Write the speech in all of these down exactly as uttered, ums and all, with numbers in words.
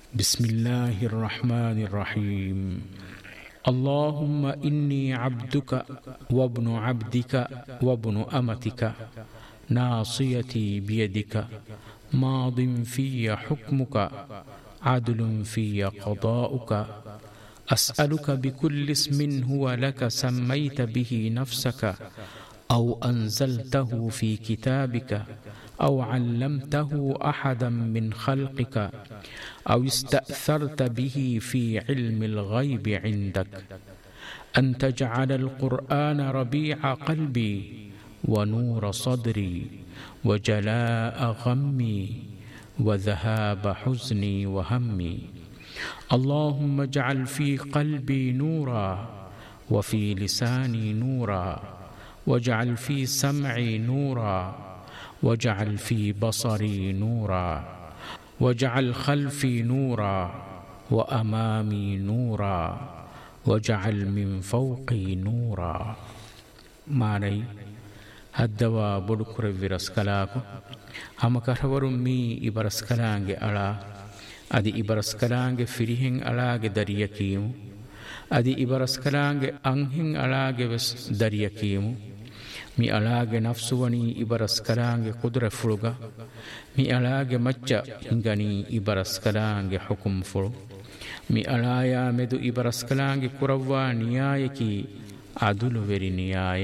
بسم الله الرحمن الرحيم اللهم إني عبدك وابن عبدك وابن أمتك ناصيتي بيدك ماض في حكمك عدل في قضاؤك أسألك بكل اسم هو لك سميت به نفسك أو أنزلته في كتابك أو علمته أحدا من خلقك أو استأثرت به في علم الغيب عندك أن تجعل القرآن ربيع قلبي ونور صدري وجلاء غمي وذهاب حزني وهمي اللهم اجعل في قلبي نورا وفي لساني نورا واجعل في سمعي نورا واجعل في بصري نورا واجعل خلفي نورا وأمامي نورا واجعل من فوقي نورا ماني هدوا بدكر ورسكلاكو هم كرورم مي إبرسكلانج ألا أدي إبرسكلانج فريهن ألاج دريكيمو أدي إبرسكلانج أنهن ألاج بس دريكيمو مي ألاج نفسوني إبرسكلانج قدرة فلوغا مي ألاج مجا إنغاني إبرسكلانج حكم فلو مي ألايا مدو إبرسكلانج كروا نيايكي عدل وري نياي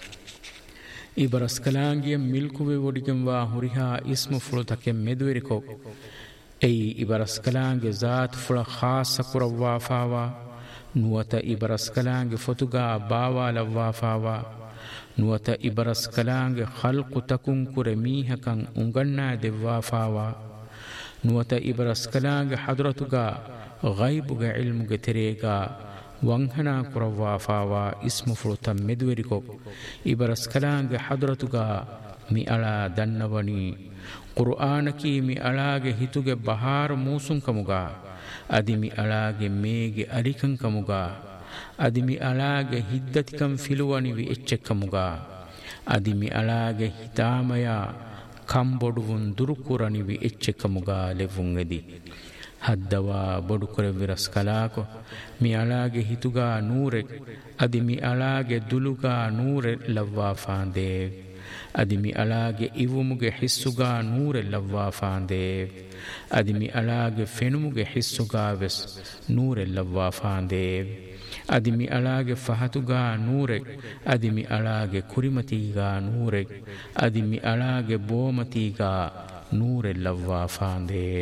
إبرسكلانج ملكوه وديكم واهوريها اسم فلو تكم مدوريكو أي إبرسكلانج ذات فلا خاصة كروا فاوا نوتا إبرسكلانج فتوغا باوا لوا فاوا نوتا إبرسكلانج خلق تكون كرميها كان أنغنا دوا فاوا نوتا إبرسكلانج حضرتوغا غيبوغا علموغا تريغا وانهنا كروا فاوا اسم فلوتا مدوريكو إبرسكلانج حضرتوغا مي ألا دنواني قرآنكي مي ألاغ هتوغ بحار موسن كموغا أدي مي ألاغ ميغ أريكن كموغا أدي مي ألاغ هدتكم فلواني وي إچك كموغا أدي مي ألاغ هتاميا كمبودون دركوراني وي إچك كموغا لفون ادي هدوا بدكر ورسكلاكو مي ألاغ هتوغا نورك أدي مي ألاغ دلوغا نور لوا فاندي أدمي ألاغ إيومغ حسوغا نور اللوا فاندي أدمي ألاغ فنمغ حسوغا بس نور اللوا فاندي أدمي ألاغ فهتوغا نورك أدمي ألاغ كريمتيغا نورك أدمي ألاغ بومتيغا نور اللوا فاندي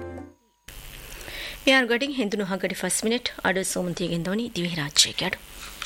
We are getting Hindu Hagadi first minute. Adu Somunti Gendoni, Divi Rajshekar.